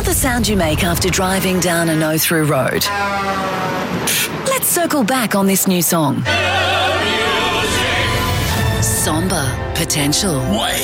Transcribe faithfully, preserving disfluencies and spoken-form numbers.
about the sound you make after driving down a no-through road? Let's circle back on this new song. Somber Potential.